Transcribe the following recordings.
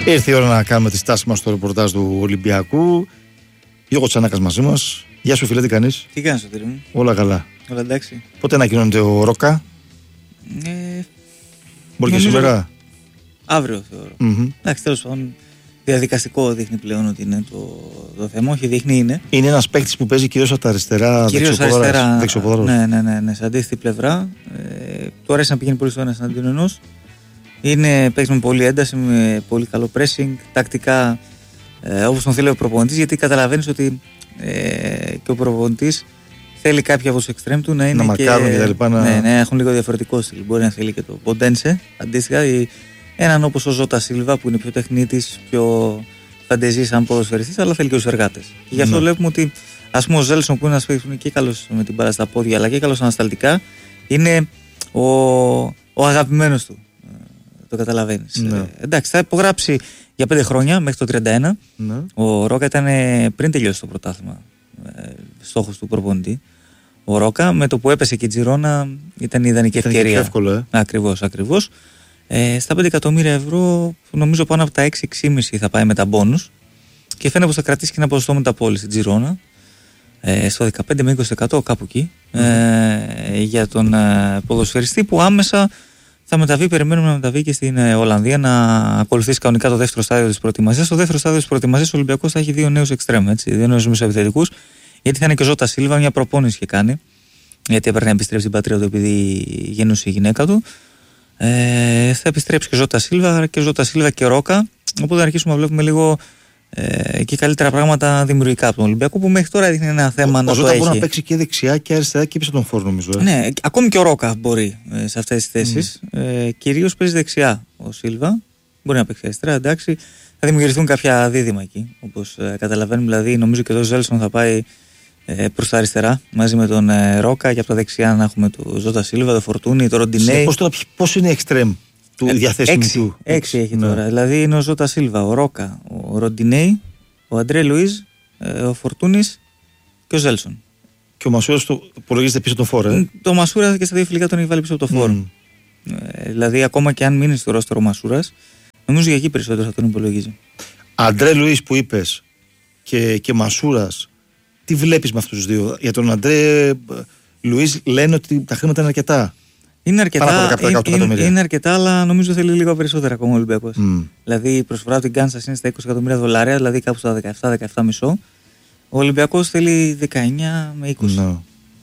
Ήρθε η ώρα να κάνουμε τη στάση μας στο ρεπορτάζ του Ολυμπιακού. Γιώργο Τσανάκας μαζί μας. Γεια σου, φίλε, τι κάνεις? Τι κάνεις, Σωτήρη μου? Όλα καλά. Όλα εντάξει. Πότε ανακοινώνεται ο Ρόκα? Μπορεί και σήμερα. Αύριο θεωρώ. Εντάξει, τέλος πάντων. Διαδικαστικό δείχνει πλέον ότι είναι το θέμα. Όχι, δείχνει είναι. Είναι ένας παίκτης που παίζει κυρίως από τα αριστερά, δεξιοπόδαρας. Ναι, σε αντίθετη πλευρά. Του αρέσει να πηγαίνει πολύ στο ένα εναντίον ενός. Είναι παίκτης με πολλή ένταση, με πολύ καλό pressing. Τακτικά, όπως τον θέλει ο προπονητής, γιατί καταλαβαίνεις ότι και ο προπονητής θέλει κάποια από τους εξτρέμ του να είναι. Να μαρκάρουν και τα λοιπά. Ναι, έχουν λίγο διαφορετικό στυλ. Μπορεί να θέλει και το Ποντένσε αντίστοιχα. Έναν όπως ο Ζώτα Σίλβα που είναι πιο τεχνίτης, πιο φαντεζής σαν ποδοσφαιριστής, αλλά θέλει και τους εργάτες. Και γι' αυτό βλέπουμε ότι, ας πούμε, ο Ζέλσον που είναι ένας παίκτης που είναι και καλός με την μπάλα στα πόδια, αλλά και καλός ανασταλτικά, είναι ο αγαπημένος του. Το καταλαβαίνεις. Ναι. Εντάξει, θα υπογράψει για 5 χρόνια μέχρι το 31. Ναι. Ο Ρόκα ήταν πριν τελειώσει το πρωτάθλημα στόχος του προπονητή. Ο Ρόκα με το που έπεσε και η Τζιρόνα ήταν η ιδανική ευκαιρία. Εύκολο, Ακριβώς. Στα 5 εκατομμύρια ευρώ, νομίζω πάνω από τα 6-6,5 θα πάει με τα μπόνους και φαίνεται πως θα κρατήσει και ένα ποσοστό μεταπώληση στην Τζιρόνα στο 15 με 20% κάπου εκεί για τον ποδοσφαιριστή που άμεσα θα μεταβεί, περιμένουμε να μεταβεί και στην Ολλανδία να ακολουθήσει κανονικά το δεύτερο στάδιο της προετοιμασίας. Στο δεύτερο στάδιο της προετοιμασίας ο Ολυμπιακός θα έχει 2 νέους εξτρέμ, 2 νέους μεσοεπιθετικούς, γιατί θα είναι και ο Ζώτα Σίλβα, μια προπόνηση είχε κάνει, γιατί έπρεπε να επιστρέψει στην πατρίδα του επειδή γεννούσε η γυναίκα του. Θα επιστρέψει και ο Ζώτα Σίλβα και Ρόκα, οπότε θα αρχίσουμε να βλέπουμε λίγο και καλύτερα πράγματα δημιουργικά από τον Ολυμπιακό, που μέχρι τώρα έδειχνε ένα θέμα να το έχει. Μπορεί να παίξει και δεξιά και αριστερά και πίσω από τον φόρ, νομίζω. Ναι, ακόμη και ο Ρόκα μπορεί σε αυτές τις θέσεις. Κυρίως παίζει δεξιά ο Σίλβα. Μπορεί να παίξει αριστερά, εντάξει. Θα δημιουργηθούν κάποια δίδυμα εκεί. Όπως καταλαβαίνουμε, δηλαδή, νομίζω και ο Ζέλσον θα πάει προς τα αριστερά μαζί με τον Ρόκα, και από τα δεξιά να έχουμε τον Ζώτα Σίλβα, τον Φορτούνι, τον Ροντινέι. Πώς είναι εξτρέμ του διαθέσιμου του? 6 έχει τώρα. Δηλαδή είναι ο Ζώτα Σίλβα, ο Ρόκα, ο Ροντινέι, ο Αντρέ Λουίζ, ο Φορτούνης και ο Ζέλσον. Και ο Μασούρας το υπολογίζεται πίσω από το φόρ. Το Μασούρα και στα 2 φιλικά τον έχει βάλει πίσω από το φόρ. Δηλαδή, ακόμα και αν μείνει στο ρόστερο ο Μασούρας, νομίζω για εκεί περισσότερο θα τον υπολογίζει. Αντρέ Λουίζ που είπες και Μασούρας, τι βλέπεις με αυτούς τους δύο? Για τον Αντρέ Λουίζ λένε ότι τα χρήματα είναι αρκετά. Είναι αρκετά, αλλά νομίζω θέλει λίγο περισσότερα ακόμα ο Ολυμπιακός. Δηλαδή η προσφορά του Γκάνσας είναι στα 20 εκατομμύρια δολάρια, δηλαδή κάπου στα 17-17,5. Ο Ολυμπιακός θέλει 19 με 20. No.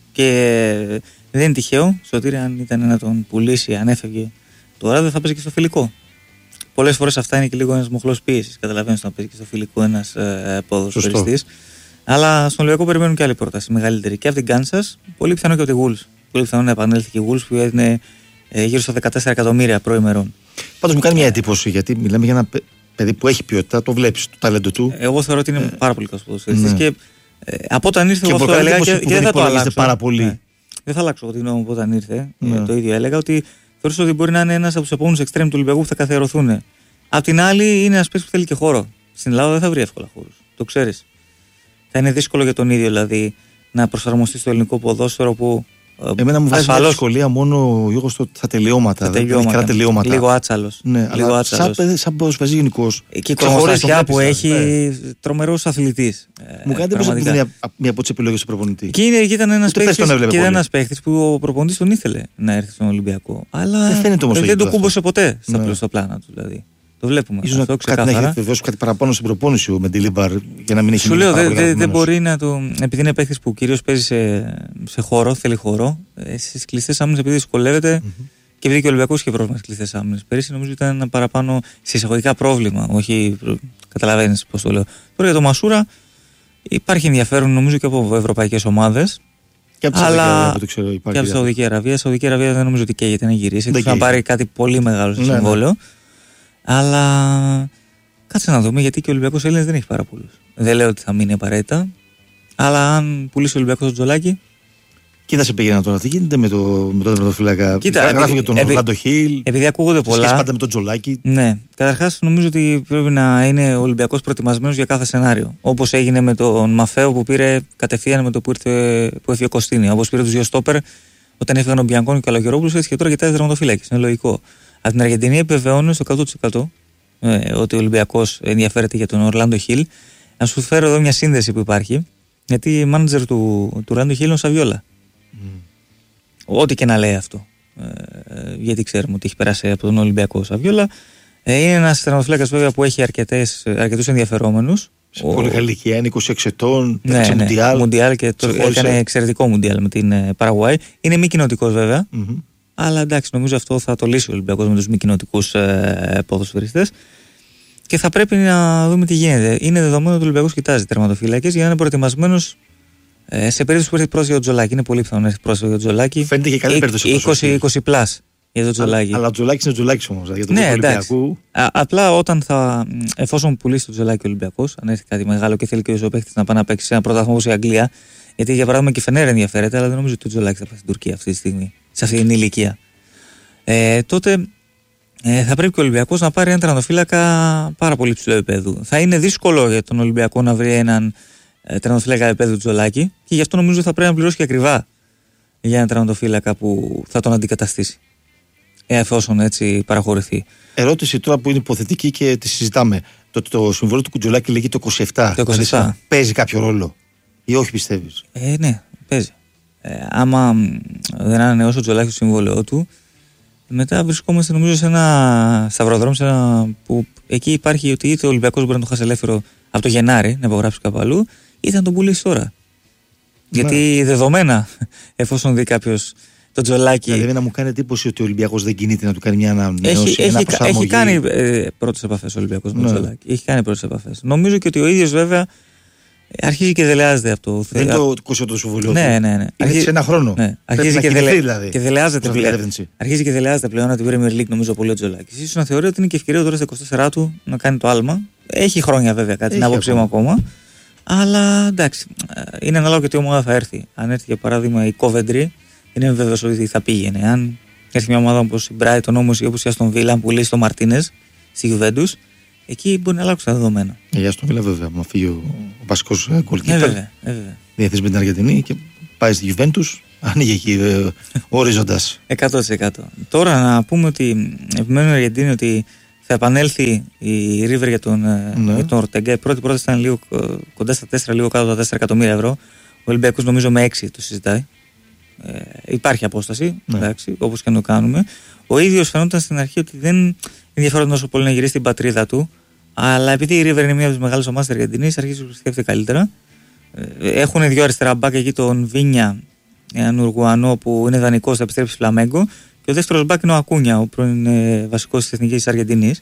Και δεν είναι τυχαίο, Σωτήρη, αν ήταν να τον πουλήσει, αν έφευγε τώρα, δεν θα παίζει και στο φιλικό. Πολλές φορές αυτά είναι και λίγο ένας μοχλός πίεσης. Καταλαβαίνεις να παίζει και στο φιλικό ένας ποδοσφαιριστής. Αλλά στον Ολυμπιακό περιμένουν και άλλη πρόταση μεγαλύτερη. Και από την Κάνσας, πολύ πιθανό και από τη Wolves. Πολύ πιθανό να επανέλθει και η Wolves που είναι γύρω στα 14 εκατομμύρια προημερών. Πάντως μου κάνει μια εντύπωση, γιατί μιλάμε για ένα παιδί που έχει ποιότητα, το βλέπεις, το ταλέντο του. Εγώ θεωρώ ότι είναι πάρα πολύ καλός ποδοσφαιριστής. Και από όταν ήρθε, εγώ αυτό έλεγα και δεν θα το αλλάξω. Πάρα πολύ. Δεν θα αλλάξω την γνώμη μου από όταν ήρθε. Το ίδιο έλεγα, ότι θεωρούσα ότι μπορεί να είναι ένας από τους επόμενους εξτρέμ του Ολυμπιακού που θα καθιερωθούν. Απ' την άλλη, είναι ένας παίκτης που θέλει και χώρο. Στην Ελλάδα δεν θα βρει εύκολα χώρους. Το ξέρεις. Θα είναι δύσκολο για τον ίδιο δηλαδή να προσαρμοστεί στο ελληνικό ποδόσφαιρο που. Εμένα μου βγάζει μια δυσκολία μόνο Γιώργο στα τελειώματα. τελειώματα. Λίγο άτσαλος. Ναι, λίγο αλλά σαν ποδοσφαιριστής γενικώς. Και η κομμοστασιά που έχει, τρομερός αθλητής. Μου κάνει εντύπωση ότι είναι μια από τις επιλογές του προπονητή. Και ήταν ένας παίχτης που ο προπονητής τον ήθελε να έρθει στον Ολυμπιακό. Αλλά δεν το κούμπωσε ποτέ στα πλάνα του δηλαδή. Το βλέπουμε. Ίσως κάτι να έχει δώσει κάτι παραπάνω στην προπόνηση ο Μεντιλίμπαρ για να μην έχει. Σου λέω, δεν μπορεί να το. Επειδή είναι παίκτης που κυρίως παίζει σε χώρο, θέλει χώρο, στις κλειστές άμυνες επειδή δυσκολεύεται και επειδή και ο Ολυμπιακός είχε πρόβλημα στις κλειστές άμυνες. Πέρυσι νομίζω ήταν ένα παραπάνω σε εισαγωγικά πρόβλημα. Όχι. Καταλαβαίνεις πώς το λέω. Τώρα για το Μασούρα υπάρχει ενδιαφέρον νομίζω και από ευρωπαϊκές ομάδες. Και από τη Σαουδική Αραβία. Η Σαουδική Αραβία δεν νομίζω ότι καίγεται να γυρίσει. Έχει να πάρει κάτι πολύ μεγάλο στο συμβόλαιο. Αλλά κάτσε να δούμε, γιατί και ο Ολυμπιακός Έλληνας δεν έχει πάρα πολλούς. Δεν λέω ότι θα μείνει απαραίτητα, αλλά αν πουλήσει ο Ολυμπιακός το Τζολάκι. Κοίτασε πήγαινα τώρα, τι γίνεται με τον τερματοφύλακα. Γράφει για τον Ορλάντο Χιλ. Επειδή ακούγονται πολλά. Σχέση πάντα με τον Τζολάκι. Ναι. Καταρχάς νομίζω ότι πρέπει να είναι ο Ολυμπιακός προετοιμασμένος για κάθε σενάριο. Όπως έγινε με τον Μαφέο που πήρε κατευθείαν με το που έφυγε ο Κωστίνη. Όπως πήρε τους δύο στόπερ όταν έφυγαν ο Μπιανκόνη και ο Καλογερόπουλος, έτσι και τώρα κοιτάζει τερματοφύλακες. Είναι λογικό. Από την Αργεντινή επιβεβαιώνει στο 100% ότι ο Ολυμπιακός ενδιαφέρεται για τον Ορλάντο Χιλ. Να σου φέρω εδώ μια σύνδεση που υπάρχει. Γιατί η μάνατζερ του Ορλάντο Χιλ είναι ο Σαβιόλα. Ό,τι και να λέει αυτό. Γιατί ξέρουμε ότι έχει περάσει από τον Ολυμπιακό Σαβιόλα. Είναι ένας τερματοφύλακας βέβαια που έχει αρκετούς ενδιαφερόμενους. Σε πολύ καλή ηλικία, είναι 26 ετών, ναι, Μουντιάλ και έκανε εξαιρετικό Μουντιάλ με την Παραγουάη. Είναι μη κοινοτικός βέβαια, αλλά εντάξει, νομίζω αυτό θα το λύσει ο Ολυμπιακός με τους μη κοινοτικούς ποδοσφαιριστές. Και θα πρέπει να δούμε τι γίνεται. Είναι δεδομένο ότι ο Ολυμπιακός κοιτάζει τερματοφύλακες για να είναι προετοιμασμένος σε περίπτωση που έρθει πρόσφυγα ο Τζολάκη. Είναι πολύ πιθανό να έρθει πρόσφυγα ο Τζολάκη. Φαίνεται και καλή περίπτωση. 20+ για τον Τζολάκη. Αλλά ο Τζολάκης είναι ο Τζολάκης όμως. Για τον Ολυμπιακού. Απλά εφόσον πουλήσει τον Τζολάκη ο Ολυμπιακός, αν έρθει κάτι μεγάλο και θέλει και ο παίκτης να πάει να παίξει σε ένα πρωτάθλημα όπως η Αγγλία, γιατί για παράδειγμα και η Φενέρ ενδιαφέρεται, αλλά δεν νομίζω ότι ο Τζολάκη θα πάει στην Τουρκία αυτή τη στιγμή, σε αυτή την ηλικία. Τότε θα πρέπει και ο Ολυμπιακός να πάρει έναν τερματοφύλακα πάρα πολύ ψηλό επίπεδου. Θα είναι δύσκολο για τον Ολυμπιακό να βρει έναν τερματοφύλακα επίπεδου Τζολάκη και γι' αυτό νομίζω ότι θα πρέπει να πληρώσει και ακριβά για έναν τερματοφύλακα που θα τον αντικαταστήσει. Εφόσον έτσι παραχωρηθεί. Ερώτηση τώρα που είναι υποθετική και τη συζητάμε. Το συμβόλαιο του Κουτζολάκη λέγει το 27. Το 27. Παίζει κάποιο ρόλο ή όχι πιστεύεις? Ναι, παίζει. Άμα δεν ανανεώσει ο Τζολάκη το συμβόλαιό του, μετά βρισκόμαστε νομίζω σε ένα σταυροδρόμιο που εκεί υπάρχει ότι είτε ο Ολυμπιακός μπορεί να το χάσει ελεύθερο από το Γενάρη, να υπογράψει κάπου αλλού, είτε να τον πουλήσει τώρα. Ναι. Γιατί δεδομένα, εφόσον δει κάποιος το Τζολάκη. Δηλαδή να μου κάνει εντύπωση ότι ο Ολυμπιακός δεν κινείται να του κάνει μια ανανέωση. Έχει κάνει πρώτες επαφές ο Ολυμπιακός με τον Τζολάκη. Έχει κάνει πρώτες επαφές. Νομίζω και ότι ο ίδιος βέβαια αρχίζει και δελεάζεται από το. Δεν το κόσε το συμβολιό του. Ναι. Είναι σε ένα χρόνο. Ναι. Αρχίζει και δελεάζεται πλέον. Αρχίζει και δελεάζεται πλέον από την Premier League νομίζω πολύ ο Τζολάκης. Ίσως να θεωρεί ότι είναι και ευκαιρία τώρα στα 24 του να κάνει το άλμα. Έχει χρόνια βέβαια κάτι την άποψή μου ακόμα. Αλλά εντάξει, είναι ανάλογο και τι ομάδα θα έρθει. Αν έρθει για παράδειγμα η Coventry, είναι βέβαιος ότι θα πήγαινε. Αν έρθει μια ομάδα όπως η Brighton όμως ή όπως η Aston Villa, αν πουλήσει τον Μαρτίνες στη Juventus, εκεί μπορεί να αλλάξουν τα δεδομένα. Η Aston Villa βέβαια, μα φύγει ο βασικός goalkeeper. Διαθέσει με την Αργεντινή και πάει στη Juventus, ανοίγει εκεί ορίζοντας. 100%. Τώρα να πούμε ότι επιμένουν οι Αργεντινοί ότι θα επανέλθει η River για τον Ορτέγκα. Η πρώτη πρόταση ήταν λίγο κοντά στα 4, λίγο κάτω από τα 4 εκατομμύρια ευρώ. Ο Ολυμπιακός νομίζω με 6 το συζητάει. Υπάρχει απόσταση, όπως και να το κάνουμε. Ο ίδιος φαινόταν στην αρχή ότι δεν ενδιαφέρονταν τόσο πολύ να γυρίσει στην πατρίδα του, αλλά επειδή η River είναι μια από τις μεγάλες ομάδες της Αργεντινής, αρχίζει να σκέφτεται καλύτερα. Έχουν δύο αριστερά μπακ εκεί, τον Βίνια, έναν Ουρουγουανό που είναι δανεικός, θα επιστρέψει στη Φλαμέγκο, και ο δεύτερος μπακ είναι ο Ακούνια, ο πρώην βασικός της Εθνικής Αργεντινής,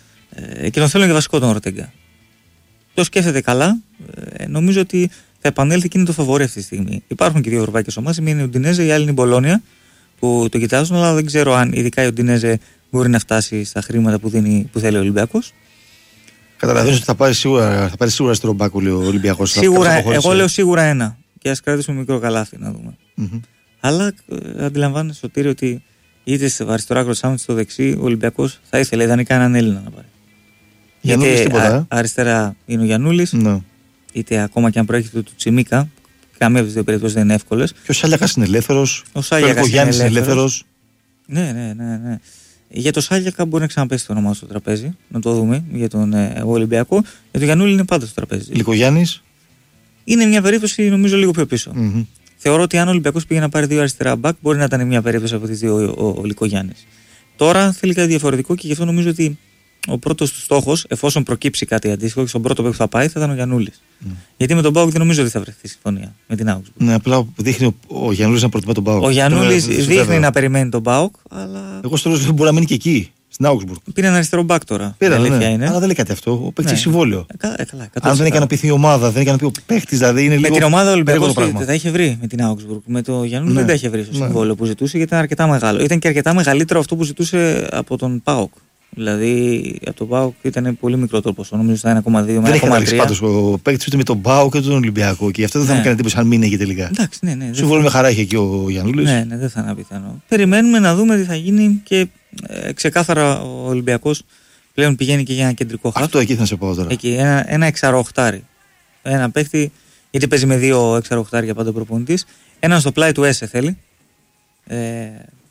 και τον θέλουν και βασικό τον Ορτέγκα. Το σκέφτεται καλά. Νομίζω ότι θα επανέλθει και είναι το φαβορί αυτή τη στιγμή. Υπάρχουν και δύο ευρωπαϊκές ομάδες, μία είναι η Ουντινέζε, η άλλη είναι η Μπολόνια, που το κοιτάζουν, αλλά δεν ξέρω αν ειδικά η Ουντινέζε μπορεί να φτάσει στα χρήματα που θέλει ο Ολυμπιακός. Καταλαβαίνω ότι θα πάρει σίγουρα στο ρομπάκο ο Ολυμπιακός. Σίγουρα, εγώ λέω σίγουρα ένα. Και ας κρατήσουμε μικρό καλάθι να δούμε. Αλλά αντιλαμβάνεσαι, Σωτήρη, ότι είτε στο αριστερό άκρο είτε στο δεξί, ο Ολυμπιακός θα ήθελε ιδανικά έναν Έλληνα να πάρει. Γιατί αριστερά είναι ο Γιαννούλης, είτε ακόμα και αν προέρχεται του Τσιμίκα, καμία από τις δύο περιπτώσεις δεν είναι εύκολες. Και ο Σάλιακας είναι ελεύθερος. Ο Σάλιακας είναι ελεύθερος. Ναι. Για το Σάλιακα μπορεί να ξαναπέσει το όνομά στο τραπέζι, να το δούμε για τον Ολυμπιακό. Για τον Γιαννούλη είναι πάντα στο τραπέζι. Λικογιάννης. Είναι μια περίπτωση νομίζω λίγο πιο πίσω. Θεωρώ ότι αν ο Ολυμπιακός πήγε να πάρει δύο αριστερά μπακ, μπορεί να ήταν μια περίπτωση από τις δύο ο Λικογιάννης. Τώρα θέλει κάτι διαφορετικό και γι' αυτό νομίζω ότι ο πρώτος του στόχος, εφόσον προκύψει κάτι αντίστοιχο και στον πρώτο που θα πάει, θα ήταν ο Γιαννούλης. Γιατί με τον ΠΑΟΚ δεν νομίζω ότι θα βρεθεί συμφωνία με την Augsburg. Ναι, απλά δείχνει ο Γιαννούλης να προτιμά τον ΠΑΟΚ. Ο Γιαννούλης δείχνει να περιμένει τον ΠΑΟΚ, αλλά. Εγώ στο τέλος μπορεί να μείνει και εκεί, στην Augsburg. Πήρε ένα αριστερό μπακ τώρα. Είναι. Αλλά δεν λέει κάτι αυτό. Ο παίκτη έχει συμβόλαιο. Αν δεν ικανοποιηθεί η ομάδα, δεν ικανοποιεί ο παίκτη, δηλαδή είναι λίγο. Με την ομάδα ο Ολυμπιακός τα είχε βρει με την Augsburg. Με το Γιαννούλη δεν τα είχε βρει στο συμβόλαιο που ζητούσε γιατί ήταν αρκετά μεγάλο. Ήταν και αρκετά μεγαλύτερο αυτό που ζητούσε από τον ΠΑΟΚ. Δηλαδή από τον ΠΑΟΚ ήταν πολύ μικρότερο ποσό, νομίζω στα 1,2 με 1,3. Δεν έχει καταλήξει πάντως ο παίκτης ούτε με τον ΠΑΟΚ και τον Ολυμπιακό και γι' αυτό δεν θα μου κάνει εντύπωση αν μείνει εκεί τελικά. Εντάξει, ναι. Συμβόλαιο με χαρά είχε εκεί ο Γιαννούλης. Ναι, δεν θα είναι απίθανο. Περιμένουμε να δούμε τι θα γίνει και ξεκάθαρα ο Ολυμπιακός πλέον πηγαίνει και για ένα κεντρικό χάφ. Αυτό εκεί θα σε πω τώρα. Εκεί, ένα εξαροχτάρι. Ένα παίκτη, γιατί παίζει με δύο εξαροχτάρια πάντα προπονητής. Έναν στο πλάι του Έσε θέλει.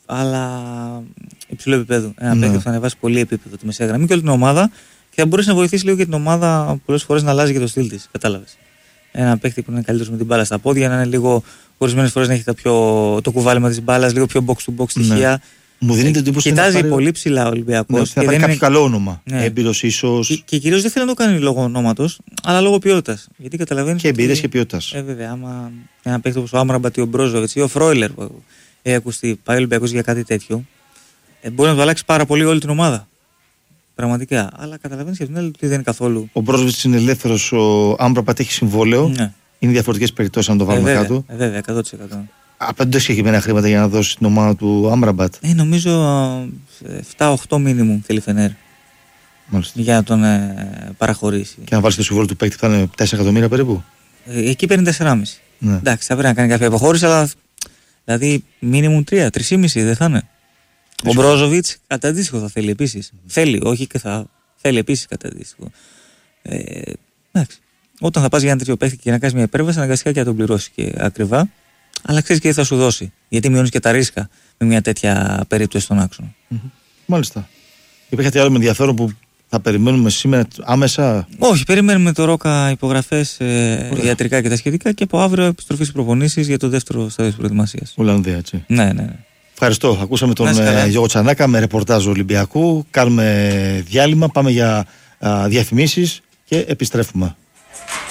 αλλά υψηλό επίπεδο. Ένα παίκτη που θα ανεβάσει πολύ επίπεδο τη μεσαία γραμμή και όλη την ομάδα και θα μπορέσει να βοηθήσει λίγο και την ομάδα πολλές φορές να αλλάζει και το στυλ της. Κατάλαβες. Ένα παίκτη που είναι καλύτερος με την μπάλα στα πόδια, να είναι λίγο ορισμένες φορές να έχει το κουβάλιμα της μπάλας, λίγο πιο box to box στοιχεία. Μου δίνεται εντύπωση ότι κοιτάζει πολύ ψηλά ο Ολυμπιακός. Θα πάρει κάποιο καλό όνομα. Έμπειρος ίσως. Και κυρίως δεν θέλει να το κάνει λόγω ονόματος, αλλά λόγω ποιότητας. Γιατί καταλαβαίνεις. Και εμπειρίας και ποιότητας. Βέβαια, άμα ένα παίκτη όπως ο Άμραμπατ ή ο Μπρόζοβιτς ή ο Φρόιλερ που έχει ακουστεί, πάει ο Ολυμπιακός για κάτι τέτοιο, μπορεί να του αλλάξει πάρα πολύ όλη την ομάδα. Πραγματικά. Αλλά καταλαβαίνεις και από την άλλη ότι δεν είναι καθόλου. Ο Μπρόζοβιτς είναι ελεύθερος, ο Άμραμπατ έχει συμβόλαιο. Ναι. Είναι διαφορετικές περιπτώσεις αν το βάλουμε κάτω. Βέβαια, 100%. Απαντώ συγκεκριμένα χρήματα για να δώσει την ομάδα του Άμραμπατ. Νομίζω 7-8 μίνιμουμ θέλει Φενέρ. Μάλιστα. Για να τον παραχωρήσει. Και να βάλει το συμβόλαιο του παίκτη θα είναι 4 εκατομμύρια περίπου. Εκεί παίρνει 4,5. Ναι. Εντάξει, θα πρέπει να κάνει κάποια υποχώρηση, αλλά δηλαδή μίνιμουμ 3,5 δεν θα είναι. Ο Μπρόζοβιτς κατά αντίστοιχο θα θέλει επίσης. Θέλει, όχι και θα θέλει επίσης κατά αντίστοιχο. Εντάξει. Όταν θα πας για ένα τέτοιο παίκτη και να κάνεις μια υπέρβαση, αναγκαστικά και να τον πληρώσει και ακριβά. Αλλά ξέρεις και τι θα σου δώσει. Γιατί μειώνεις και τα ρίσκα με μια τέτοια περίπτωση στον άξονα. Μάλιστα. Υπήρχε κάτι άλλο με ενδιαφέρον που θα περιμένουμε σήμερα άμεσα? Όχι, περιμένουμε το Ρόκα υπογραφές ιατρικά και τα σχετικά και από αύριο επιστροφή στις προπονήσεις για το δεύτερο στάδιο της προετοιμασίας. Ολλανδία, έτσι. Ναι. Ευχαριστώ. Ακούσαμε τον Γιώργο Τσανάκα με ρεπορτάζ Ολυμπιακού. Κάνουμε διάλειμμα, πάμε για διαφημίσεις και επιστρέφουμε.